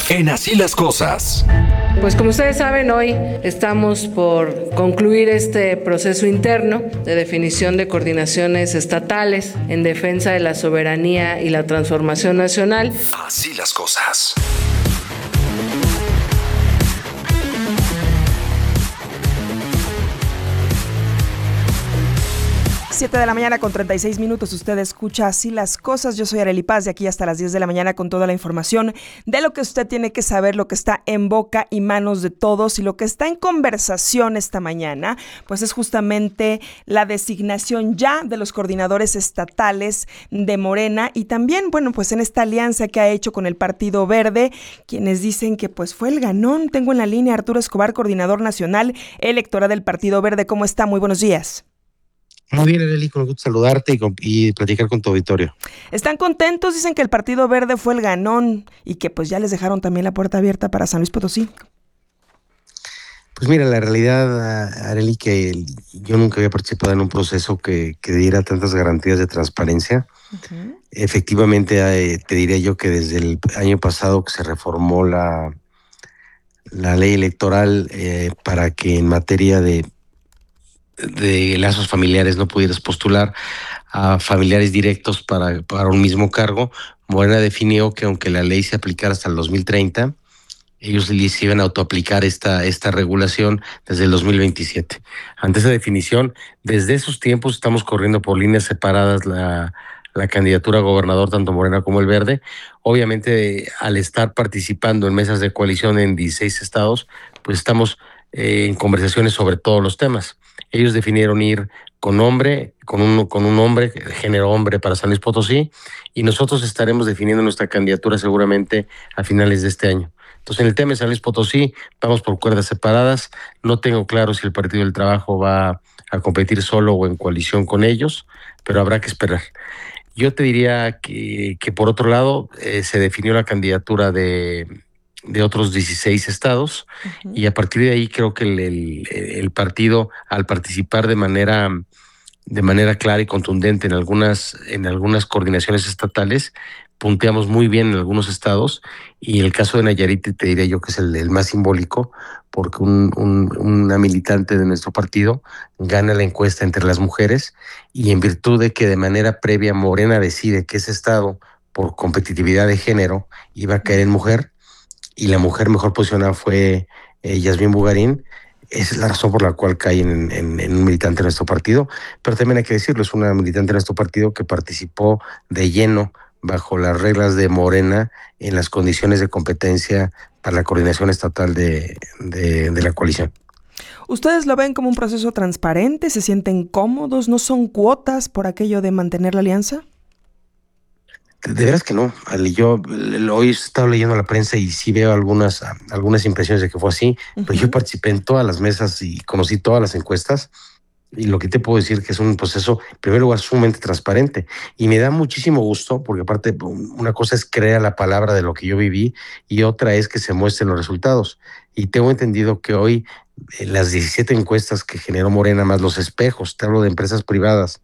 En Así las Cosas. Pues como ustedes saben, hoy estamos por concluir este proceso interno de definición de coordinaciones estatales en defensa de la soberanía y la transformación nacional. Así las Cosas. 7 de la mañana con 36 minutos, usted escucha Así las Cosas. Yo soy Arely Paz, de aquí hasta las 10 de la mañana con toda la información de lo que usted tiene que saber, lo que está en boca y manos de todos, y lo que está en conversación esta mañana, pues es justamente la designación ya de los coordinadores estatales de Morena, y también, bueno, pues en esta alianza que ha hecho con el Partido Verde, quienes dicen que pues fue el ganón. Tengo en la línea a Arturo Escobar, coordinador nacional electoral del Partido Verde. ¿Cómo está? Muy buenos días. Muy bien, Arely, con gusto saludarte y platicar con tu auditorio. ¿Están contentos? Dicen que el Partido Verde fue el ganón y que pues ya les dejaron también la puerta abierta para San Luis Potosí. Pues mira, la realidad, Arely, que yo nunca había participado en un proceso que diera tantas garantías de transparencia. Uh-huh. Efectivamente, te diré yo que desde el año pasado que se reformó la ley electoral para que en materia de lazos familiares no pudieras postular a familiares directos para un mismo cargo, Morena definió que aunque la ley se aplicara hasta el 2030, ellos les iban a autoaplicar esta regulación desde el 2027. Ante esa definición, desde esos tiempos estamos corriendo por líneas separadas la candidatura a gobernador, tanto Morena como el Verde. Obviamente, al estar participando en mesas de coalición en 16 estados, pues estamos en conversaciones sobre todos los temas. Ellos definieron ir con un hombre, género hombre para San Luis Potosí, y nosotros estaremos definiendo nuestra candidatura seguramente a finales de este año. Entonces, en el tema de San Luis Potosí, vamos por cuerdas separadas. No tengo claro si el Partido del Trabajo va a competir solo o en coalición con ellos, pero habrá que esperar. Yo te diría que por otro lado, se definió la candidatura de otros 16 estados, uh-huh. Y a partir de ahí creo que el partido, al participar de manera clara y contundente en algunas coordinaciones estatales, punteamos muy bien en algunos estados, y el caso de Nayarit te diría yo que es el más simbólico, porque una militante de nuestro partido gana la encuesta entre las mujeres, y en virtud de que de manera previa Morena decide que ese estado, por competitividad de género, iba a caer en mujer, y la mujer mejor posicionada fue Yasmín Bugarín. Esa es la razón por la cual cae en un militante de nuestro partido, pero también hay que decirlo, es una militante de nuestro partido que participó de lleno bajo las reglas de Morena en las condiciones de competencia para la coordinación estatal de la coalición. ¿Ustedes lo ven como un proceso transparente? ¿Se sienten cómodos? ¿No son cuotas por aquello de mantener la alianza? De veras que no, Ali. Yo hoy he estado leyendo la prensa y sí veo algunas impresiones de que fue así, uh-huh. Pero yo participé en todas las mesas y conocí todas las encuestas, y lo que te puedo decir que es un proceso, en primer lugar, sumamente transparente, y me da muchísimo gusto, porque aparte una cosa es creer la palabra de lo que yo viví, y otra es que se muestren los resultados. Y tengo entendido que hoy las 17 encuestas que generó Morena, más los espejos, te hablo de empresas privadas,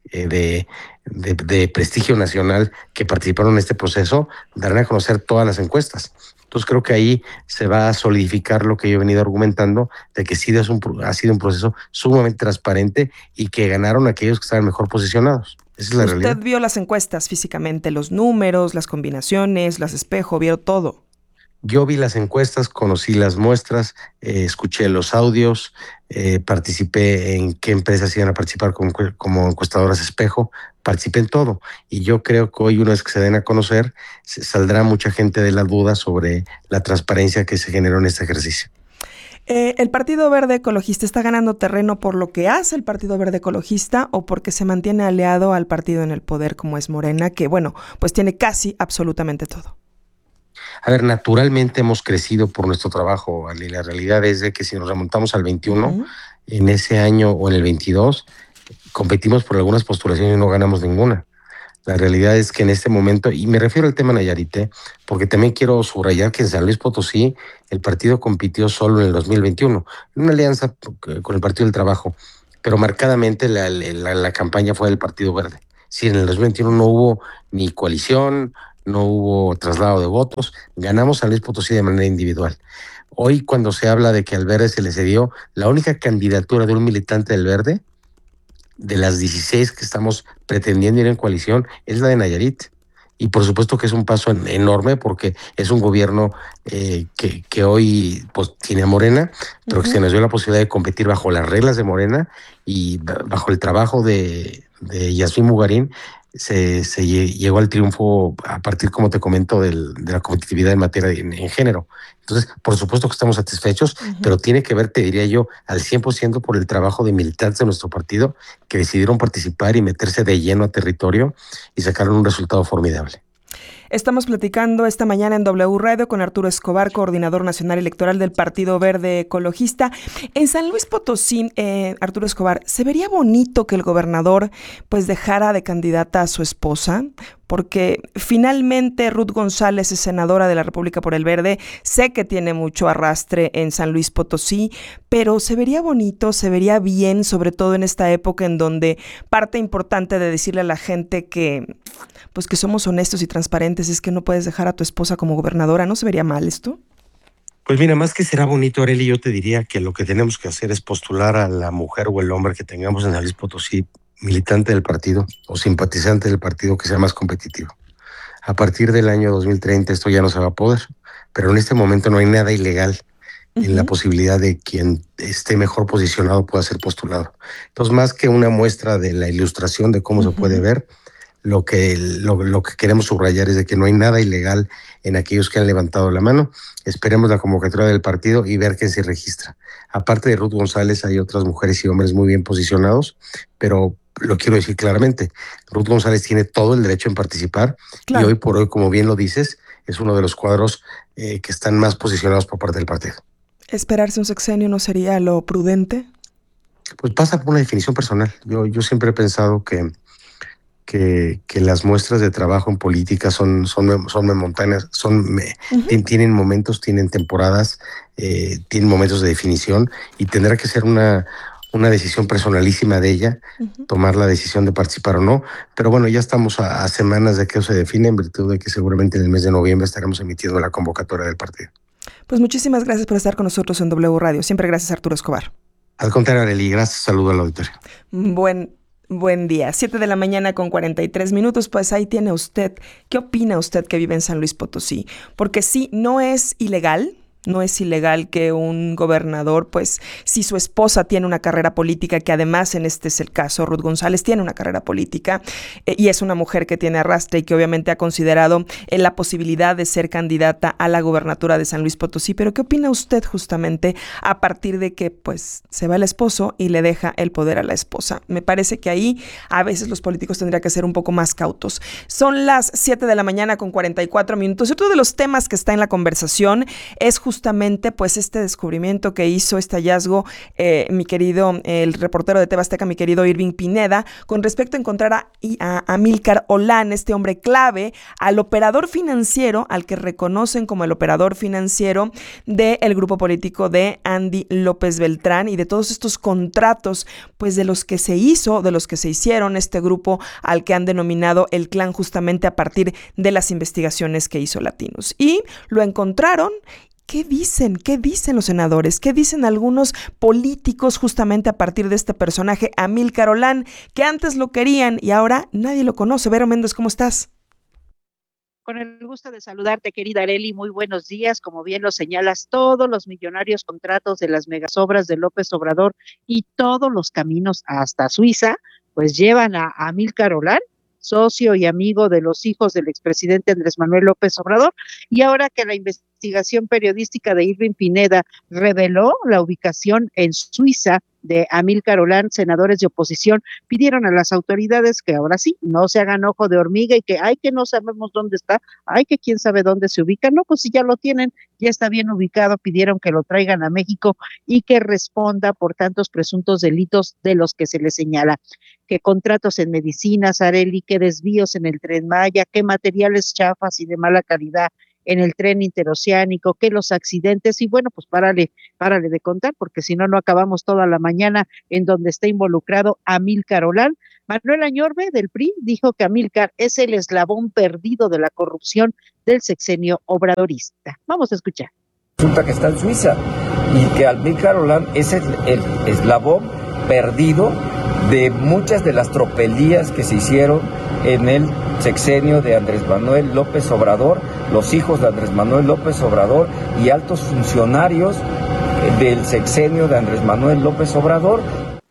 de prestigio nacional que participaron en este proceso, darán a conocer todas las encuestas. Entonces creo que ahí se va a solidificar lo que yo he venido argumentando, de que sí ha sido un proceso sumamente transparente y que ganaron aquellos que estaban mejor posicionados. Esa es la realidad. ¿Usted vio las encuestas físicamente, los números, las combinaciones, las espejo, vio todo? Yo vi las encuestas, conocí las muestras, escuché los audios, participé en qué empresas iban a participar como encuestadoras espejo, participé en todo. Y yo creo que hoy, una vez que se den a conocer, saldrá mucha gente de la duda sobre la transparencia que se generó en este ejercicio. ¿El Partido Verde Ecologista está ganando terreno por lo que hace el Partido Verde Ecologista o porque se mantiene aliado al partido en el poder como es Morena, que bueno, pues tiene casi absolutamente todo? A ver, naturalmente hemos crecido por nuestro trabajo, Ali. La realidad es de que si nos remontamos al 21, uh-huh. En ese año o en el 22, competimos por algunas postulaciones y no ganamos ninguna. La realidad es que en este momento, y me refiero al tema Nayarit, porque también quiero subrayar que en San Luis Potosí el partido compitió solo en el 2021, en una alianza con el Partido del Trabajo, pero marcadamente la campaña fue del Partido Verde. Sí, en el 2021 no hubo ni coalición, no hubo traslado de votos, ganamos San Luis Potosí de manera individual. Hoy, cuando se habla de que al Verde se le cedió, la única candidatura de un militante del Verde, de las 16 que estamos pretendiendo ir en coalición, es la de Nayarit. Y por supuesto que es un paso enorme porque es un gobierno que hoy pues, tiene a Morena, pero que se nos dio la posibilidad de competir bajo las reglas de Morena y bajo el trabajo de Yasmín Mugarín. Llegó al triunfo a partir, como te comento, de la competitividad en materia en género. Entonces, por supuesto que estamos satisfechos, pero tiene que ver, te diría yo, al 100% por el trabajo de militantes de nuestro partido que decidieron participar y meterse de lleno a territorio y sacaron un resultado formidable. Estamos platicando esta mañana en W Radio con Arturo Escobar, coordinador nacional electoral del Partido Verde Ecologista. En San Luis Potosí, Arturo Escobar, ¿se vería bonito que el gobernador pues dejara de candidata a su esposa? Porque finalmente Ruth González es senadora de la República por el Verde. Sé que tiene mucho arrastre en San Luis Potosí, pero se vería bonito, se vería bien, sobre todo en esta época en donde parte importante de decirle a la gente que pues que somos honestos y transparentes es que no puedes dejar a tu esposa como gobernadora. ¿No se vería mal esto? Pues mira, más que será bonito, Arely, yo te diría que lo que tenemos que hacer es postular a la mujer o el hombre que tengamos en San Luis Potosí, militante del partido o simpatizante del partido, que sea más competitivo. A partir del año 2030 esto ya no se va a poder, pero en este momento no hay nada ilegal en la posibilidad de quien esté mejor posicionado pueda ser postulado. Entonces, más que una muestra de la ilustración de cómo se puede ver, lo que queremos subrayar es de que no hay nada ilegal en aquellos que han levantado la mano. Esperemos la convocatoria del partido y ver quién se registra. Aparte de Ruth González, hay otras mujeres y hombres muy bien posicionados, pero lo quiero decir claramente, Ruth González tiene todo el derecho en participar. Claro. Y hoy por hoy, como bien lo dices, es uno de los cuadros que están más posicionados por parte del partido. ¿Esperarse un sexenio no sería lo prudente? Pues pasa por una definición personal. Yo siempre he pensado que las muestras de trabajo en política son momentáneas, tienen momentos, tienen temporadas, tienen momentos de definición y tendrá que ser una decisión personalísima de ella, tomar la decisión de participar o no. Pero bueno, ya estamos a semanas de que eso se define, en virtud de que seguramente en el mes de noviembre estaremos emitiendo la convocatoria del partido. Pues muchísimas gracias por estar con nosotros en W Radio. Siempre gracias, Arturo Escobar. Al contrario, Arely, gracias. Saludo al auditorio. Buen día, 7:43 a.m, pues ahí tiene usted. ¿Qué opina usted que vive en San Luis Potosí? Porque sí, no es ilegal que un gobernador, pues si su esposa tiene una carrera política, que además en este es el caso, Ruth González tiene una carrera política y es una mujer que tiene arrastre y que obviamente ha considerado la posibilidad de ser candidata a la gobernatura de San Luis Potosí. Pero ¿qué opina usted justamente a partir de que pues se va el esposo y le deja el poder a la esposa? Me parece que ahí a veces los políticos tendrían que ser un poco más cautos. Son las 7:44 a.m. Y otro de los temas que está en la conversación es justamente pues este descubrimiento que hizo, este hallazgo, el reportero de TV Azteca, mi querido Irving Pineda, con respecto a encontrar a Amílcar Olán, este hombre clave, al operador financiero, al que reconocen como el operador financiero del grupo político de Andy López Beltrán y de todos estos contratos, pues de los que se hicieron este grupo al que han denominado el clan, justamente a partir de las investigaciones que hizo Latinos. Y lo encontraron. ¿Qué dicen? ¿Qué dicen los senadores? ¿Qué dicen algunos políticos justamente a partir de este personaje, Amílcar Olán, que antes lo querían y ahora nadie lo conoce? Vero Méndez, ¿cómo estás? Con el gusto de saludarte, querida Arely, muy buenos días. Como bien lo señalas, todos los millonarios contratos de las megasobras de López Obrador y todos los caminos hasta Suiza, pues llevan a Amílcar Olán, socio y amigo de los hijos del expresidente Andrés Manuel López Obrador, y ahora que la investigación periodística de Irving Pineda reveló la ubicación en Suiza de Amílcar Olán, senadores de oposición pidieron a las autoridades que ahora sí, no se hagan ojo de hormiga y que no sabemos dónde está, que quién sabe dónde se ubica. No, pues si ya lo tienen, ya está bien ubicado, pidieron que lo traigan a México y que responda por tantos presuntos delitos de los que se le señala. Qué contratos en medicinas, Arely, qué desvíos en el Tren Maya, qué materiales chafas y de mala calidad en el tren interoceánico, que los accidentes, y bueno, pues párale de contar, porque si no, no acabamos toda la mañana en donde está involucrado Amílcar Olán. Manuel Añorbe del PRI dijo que Amílcar es el eslabón perdido de la corrupción del sexenio obradorista. Vamos a escuchar. Resulta que está en Suiza y que Amílcar Olán es el eslabón perdido de muchas de las tropelías que se hicieron en el sexenio de Andrés Manuel López Obrador, los hijos de Andrés Manuel López Obrador y altos funcionarios del sexenio de Andrés Manuel López Obrador.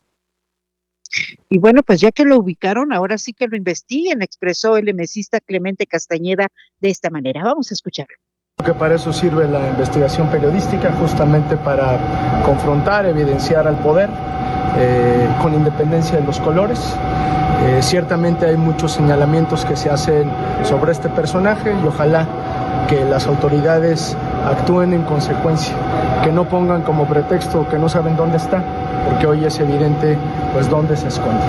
Y bueno, pues ya que lo ubicaron, ahora sí que lo investiguen, expresó el emesista Clemente Castañeda de esta manera. Vamos a escucharlo. Que para eso sirve la investigación periodística, justamente para confrontar, evidenciar al poder, con independencia de los colores. Ciertamente hay muchos señalamientos que se hacen sobre este personaje y ojalá que las autoridades actúen en consecuencia, que no pongan como pretexto que no saben dónde está, porque hoy es evidente pues dónde se esconde.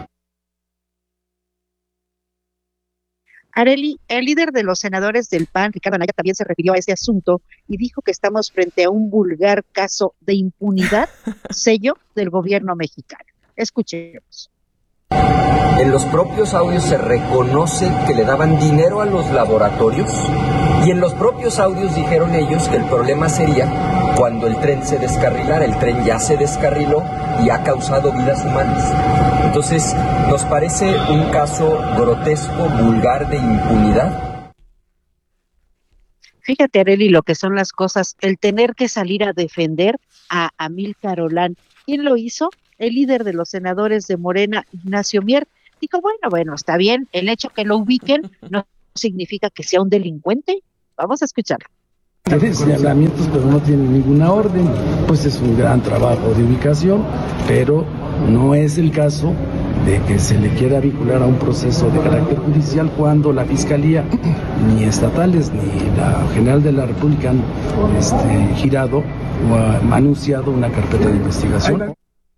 Arely, el líder de los senadores del PAN, Ricardo Anaya, también se refirió a ese asunto y dijo que estamos frente a un vulgar caso de impunidad, sello del gobierno mexicano. Escuchemos. En los propios audios se reconoce que le daban dinero a los laboratorios y en los propios audios dijeron ellos que el problema sería cuando el tren se descarrilara. El tren ya se descarriló y ha causado vidas humanas. Entonces, nos parece un caso grotesco, vulgar de impunidad. Fíjate, Arely, lo que son las cosas, el tener que salir a defender a Amílcar Olán. ¿Quién lo hizo? El líder de los senadores de Morena, Ignacio Mier. Dijo, bueno, está bien, el hecho que lo ubiquen no significa que sea un delincuente. Vamos a escucharlo. Tiene señalamientos, pero no tiene ninguna orden. Pues es un gran trabajo de ubicación, pero no es el caso de que se le quiera vincular a un proceso de carácter judicial cuando la Fiscalía, ni estatales, ni la General de la República han girado o han anunciado una carpeta de investigación.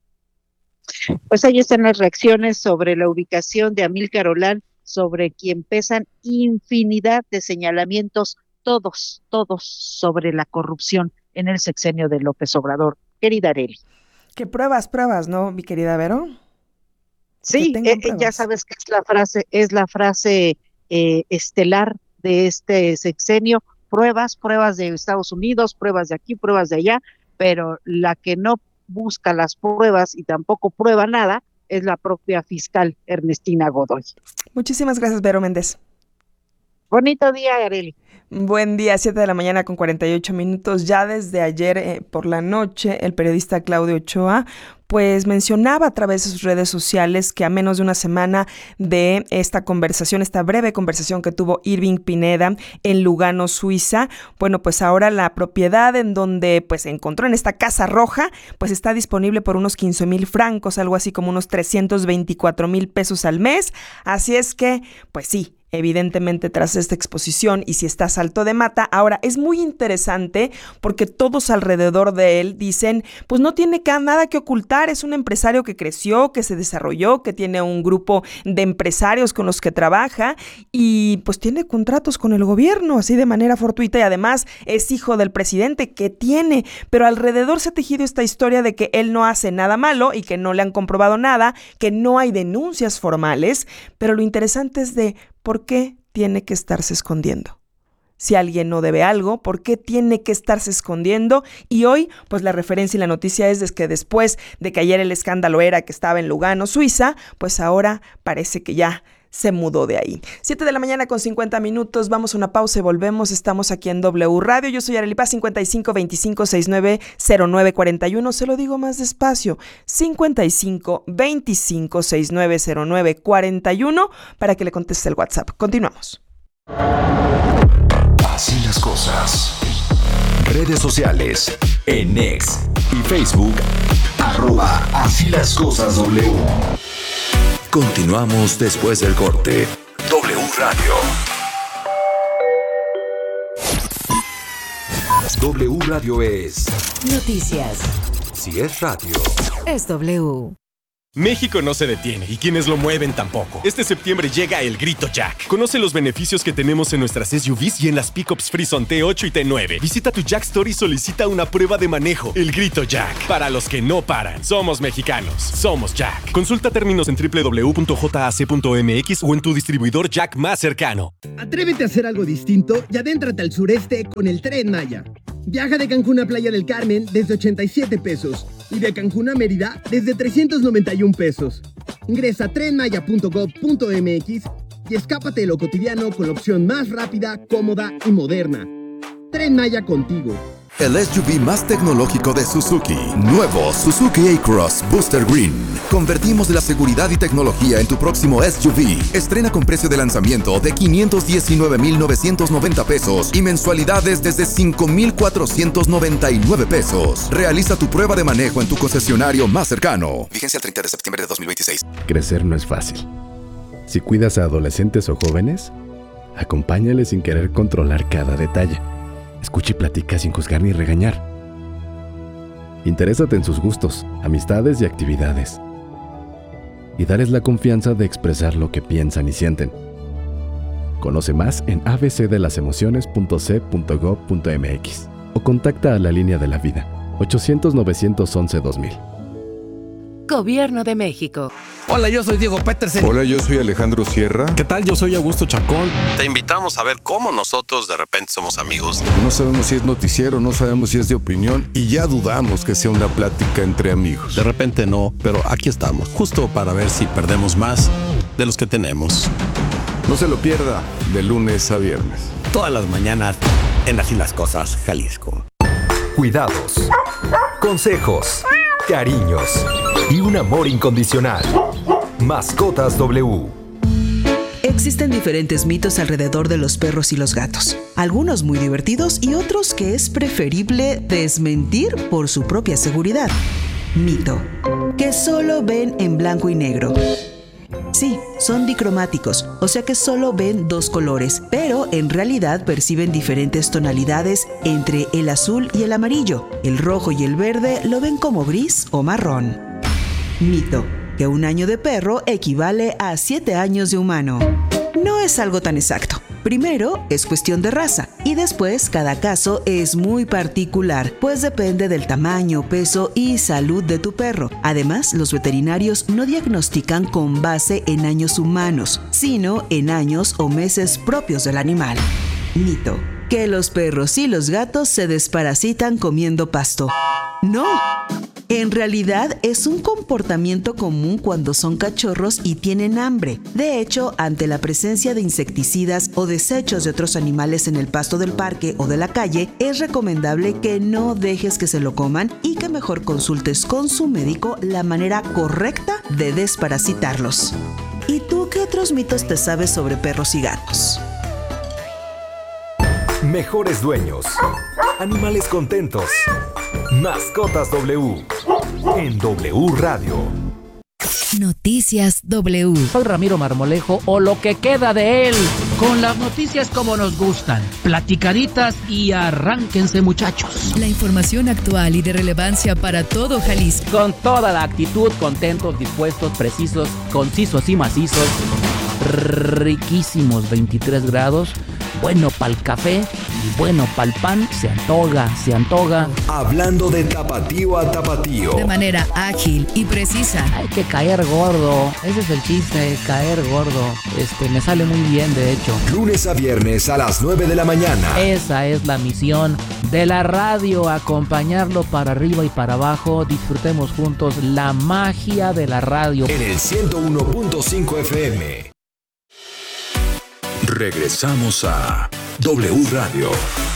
Pues ahí están las reacciones sobre la ubicación de Amílcar Olán, sobre quien pesan infinidad de señalamientos, todos sobre la corrupción en el sexenio de López Obrador. Querida Arely. ¿Qué pruebas, ¿no, mi querida Vero? Sí, ya sabes que es la frase estelar de este sexenio, pruebas de Estados Unidos, pruebas de aquí, pruebas de allá, pero la que no busca las pruebas y tampoco prueba nada es la propia fiscal Ernestina Godoy. Muchísimas gracias, Vero Méndez. Bonito día, Arely. Buen día, 7 de la mañana con 48 minutos. Ya desde ayer por la noche, el periodista Claudio Ochoa pues mencionaba a través de sus redes sociales que a menos de una semana de esta breve conversación que tuvo Irving Pineda en Lugano, Suiza, bueno, pues ahora la propiedad en donde pues se encontró en esta Casa Roja, pues está disponible por unos 15,000 francos, algo así como unos 324,000 pesos al mes. Así es que, pues sí, evidentemente tras esta exposición y si está salto de mata. Ahora, es muy interesante porque todos alrededor de él dicen, pues no tiene nada que ocultar, es un empresario que creció, que se desarrolló, que tiene un grupo de empresarios con los que trabaja y pues tiene contratos con el gobierno así de manera fortuita y además es hijo del presidente que tiene, pero alrededor se ha tejido esta historia de que él no hace nada malo y que no le han comprobado nada, que no hay denuncias formales, pero lo interesante es de ¿por qué tiene que estarse escondiendo? Si alguien no debe algo, ¿por qué tiene que estarse escondiendo? Y hoy, pues la referencia y la noticia es que después de que ayer el escándalo era que estaba en Lugano, Suiza, pues ahora parece que ya se mudó de ahí. 7 de la mañana con 50 minutos, vamos a una pausa y volvemos. Estamos aquí en W Radio. Yo soy Arely Paz, 5525690941. Se lo digo más despacio, 5525690941 para que le conteste el WhatsApp. Continuamos. Así las cosas. Redes sociales. En X y Facebook. @Así las cosas W. Continuamos después del corte. W Radio. W Radio es noticias. Si es radio, es W. México no se detiene y quienes lo mueven tampoco. Este septiembre llega el Grito Jack. Conoce los beneficios que tenemos en nuestras SUVs y en las pickups Frison T8 y T9. Visita tu Jack Store y solicita una prueba de manejo. El Grito Jack. Para los que no paran. Somos mexicanos. Somos Jack. Consulta términos en www.jac.mx o en tu distribuidor Jack más cercano. Atrévete a hacer algo distinto y adéntrate al sureste con el Tren Maya. Viaja de Cancún a Playa del Carmen desde 87 pesos y de Cancún a Mérida desde 391 pesos. Ingresa a trenmaya.gov.mx y escápate de lo cotidiano con la opción más rápida, cómoda y moderna. Tren Maya contigo. El SUV más tecnológico de Suzuki. Nuevo Suzuki A-Cross Booster Green. Convertimos la seguridad y tecnología en tu próximo SUV. Estrena con precio de lanzamiento de 519,990 pesos y mensualidades desde 5,499 pesos. Realiza tu prueba de manejo en tu concesionario más cercano. Vigencia el 30 de septiembre de 2026. Crecer no es fácil. Si cuidas a adolescentes o jóvenes, acompáñales sin querer controlar cada detalle. Escucha y platica sin juzgar ni regañar. Interésate en sus gustos, amistades y actividades. Y darles la confianza de expresar lo que piensan y sienten. Conoce más en abcdelasemociones.c.gov.mx o contacta a la Línea de la Vida, 800-911-2000. Gobierno de México. Hola, yo soy Diego Petersen. Hola, yo soy Alejandro Sierra. ¿Qué tal? Yo soy Augusto Chacón. Te invitamos a ver cómo nosotros de repente somos amigos. No sabemos si es noticiero, no sabemos si es de opinión y ya dudamos que sea una plática entre amigos. De repente no, pero aquí estamos, justo para ver si perdemos más de los que tenemos. No se lo pierda, de lunes a viernes. Todas las mañanas en Así las Cosas, Jalisco. Cuidados, consejos, cariños y un amor incondicional. Mascotas W. Existen diferentes mitos alrededor de los perros y los gatos. Algunos muy divertidos y otros que es preferible desmentir por su propia seguridad. Mito: que solo ven en blanco y negro. Sí, son dicromáticos, o sea que solo ven dos colores, pero en realidad perciben diferentes tonalidades entre el azul y el amarillo. El rojo y el verde lo ven como gris o marrón. Mito: que un año de perro equivale a 7 años de humano. No es algo tan exacto. Primero, es cuestión de raza y después cada caso es muy particular, pues depende del tamaño, peso y salud de tu perro. Además, los veterinarios no diagnostican con base en años humanos, sino en años o meses propios del animal. Mito: que los perros y los gatos se desparasitan comiendo pasto. ¡No! En realidad es un comportamiento común cuando son cachorros y tienen hambre. De hecho, ante la presencia de insecticidas o desechos de otros animales en el pasto del parque o de la calle, es recomendable que no dejes que se lo coman y que mejor consultes con su médico la manera correcta de desparasitarlos. ¿Y tú qué otros mitos te sabes sobre perros y gatos? Mejores dueños. Animales contentos. Mascotas W. En W Radio. Noticias W. Soy Ramiro Marmolejo, o lo que queda de él. Con las noticias como nos gustan, platicaditas y arránquense, muchachos. La información actual y de relevancia para todo Jalisco. Con toda la actitud, contentos, dispuestos, precisos, concisos y macizos. Riquísimos, 23 grados. Bueno pa'l café y bueno pa'l pan. Se antoja. Hablando de tapatío a tapatío. De manera ágil y precisa. Hay que caer gordo. Ese es el chiste, caer gordo. Me sale muy bien, de hecho. Lunes a viernes a las 9 de la mañana. Esa es la misión de la radio, acompañarlo para arriba y para abajo. Disfrutemos juntos la magia de la radio. En el 101.5 FM. Regresamos a W Radio.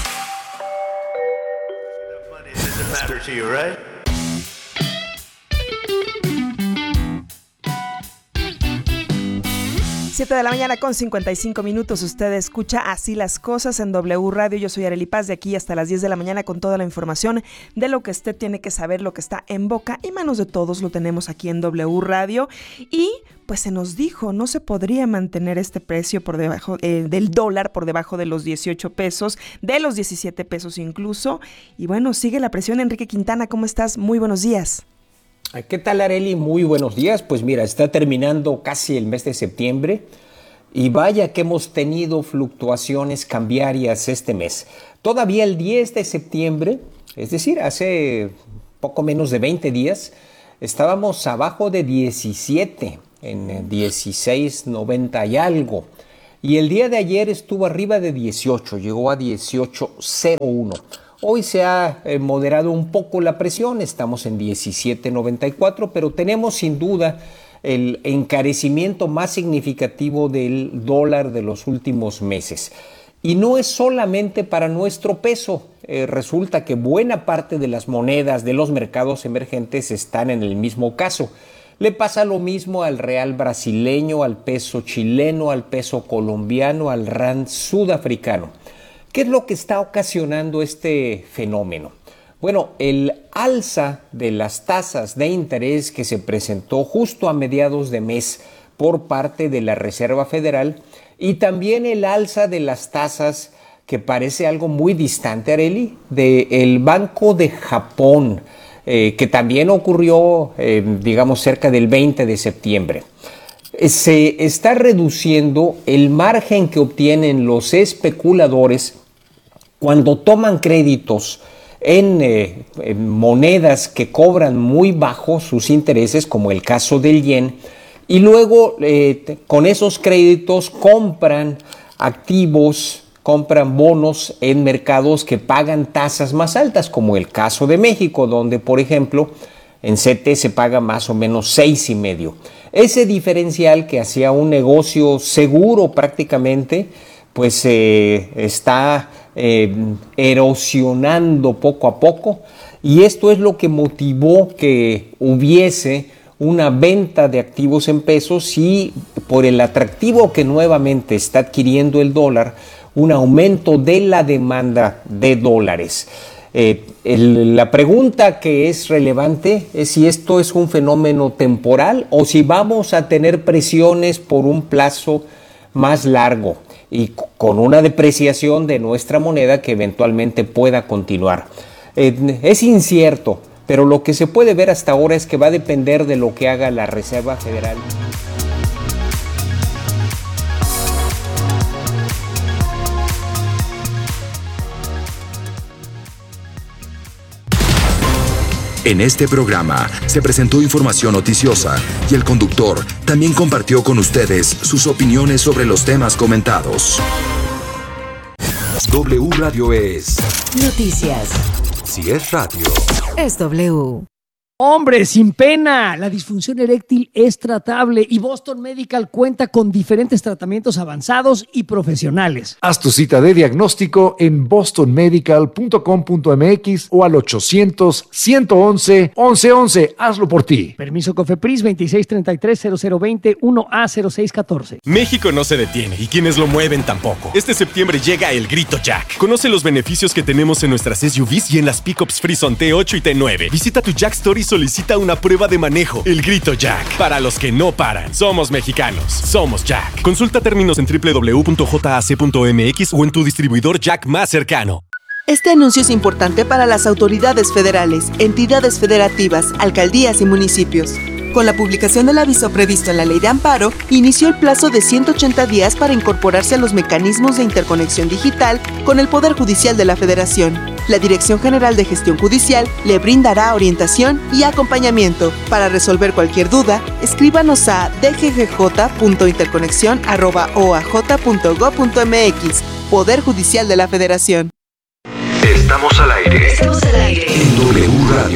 7 de la mañana con 55 minutos. Usted escucha Así las Cosas en W Radio. Yo soy Arely Paz, de aquí hasta las 10 de la mañana con toda la información de lo que usted tiene que saber, lo que está en boca y manos de todos. Lo tenemos aquí en W Radio. Y pues se nos dijo, no se podría mantener este precio por debajo del dólar, por debajo de los 18 pesos, de los 17 pesos incluso. Y bueno, sigue la presión. Enrique Quintana, ¿cómo estás? Muy buenos días. ¿Qué tal, Arely? Muy buenos días. Pues mira, está terminando casi el mes de septiembre y vaya que hemos tenido fluctuaciones cambiarias este mes. Todavía el 10 de septiembre, es decir, hace poco menos de 20 días, estábamos abajo de 17, en 16.90 y algo. Y el día de ayer estuvo arriba de 18, llegó a 18.01. Hoy se ha moderado un poco la presión, estamos en 17.94, pero tenemos sin duda el encarecimiento más significativo del dólar de los últimos meses. Y no es solamente para nuestro peso, resulta que buena parte de las monedas de los mercados emergentes están en el mismo caso. Le pasa lo mismo al real brasileño, al peso chileno, al peso colombiano, al rand sudafricano. ¿Qué es lo que está ocasionando este fenómeno? Bueno, el alza de las tasas de interés que se presentó justo a mediados de mes por parte de la Reserva Federal y también el alza de las tasas, que parece algo muy distante, Arely, del Banco de Japón, que también ocurrió, digamos, cerca del 20 de septiembre. Se está reduciendo el margen que obtienen los especuladores cuando toman créditos en monedas que cobran muy bajos sus intereses, como el caso del yen, y luego con esos créditos compran activos, compran bonos en mercados que pagan tasas más altas, como el caso de México, donde, por ejemplo, en CETE se paga más o menos 6.5. Ese diferencial, que hacía un negocio seguro prácticamente, pues está erosionando poco a poco, y esto es lo que motivó que hubiese una venta de activos en pesos y, por el atractivo que nuevamente está adquiriendo el dólar, un aumento de la demanda de dólares. La pregunta que es relevante es si esto es un fenómeno temporal o si vamos a tener presiones por un plazo más largo y con una depreciación de nuestra moneda que eventualmente pueda continuar. Es incierto, pero lo que se puede ver hasta ahora es que va a depender de lo que haga la Reserva Federal. En este programa se presentó información noticiosa y el conductor también compartió con ustedes sus opiniones sobre los temas comentados. W Radio es Noticias. Si es radio, Es W. Hombre, sin pena, la disfunción eréctil es tratable y Boston Medical cuenta con diferentes tratamientos avanzados y profesionales. Haz tu cita de diagnóstico en bostonmedical.com.mx o al 800-111-1111. Hazlo por ti. Permiso COFEPRIS 2633-0020-1A0614. México no se detiene y quienes lo mueven tampoco. Este septiembre llega el Grito Jack. Conoce los beneficios que tenemos en nuestras SUVs y en las pickups Frison T8 y T9. Visita tu Jack Store y solicita una prueba de manejo. El Grito Jack. Para los que no paran. Somos mexicanos. Somos Jack. Consulta términos en www.jac.mx o en tu distribuidor Jack más cercano. Este anuncio es importante para las autoridades federales, entidades federativas, alcaldías y municipios. Con la publicación del aviso previsto en la Ley de Amparo, inició el plazo de 180 días para incorporarse a los mecanismos de interconexión digital con el Poder Judicial de la Federación. La Dirección General de Gestión Judicial le brindará orientación y acompañamiento. Para resolver cualquier duda, escríbanos a dggj.interconexión@oaj.gov.mx. Poder Judicial de la Federación. estamos al aire. En W Radio.